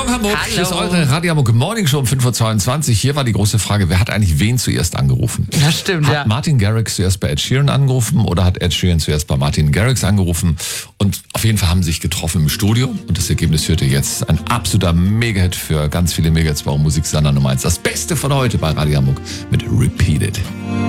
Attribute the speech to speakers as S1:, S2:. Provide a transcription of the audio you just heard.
S1: Hamburg,
S2: Hallo.
S1: hier ist eure Radio Hamburg Morning Show um 5.22 Uhr. Hier war die große Frage, wer hat eigentlich wen zuerst angerufen?
S2: Das stimmt,
S1: hat
S2: ja.
S1: Martin Garrix zuerst bei Ed Sheeran angerufen oder hat Ed Sheeran zuerst bei Martin Garrix angerufen? Und auf jeden Fall haben sie sich getroffen im Studio und das Ergebnis hört ihr jetzt. Ein absoluter Mega-Hit für ganz viele Megahits bei Musiksender Nummer 1. Das Beste von heute bei Radio Hamburg mit Repeated.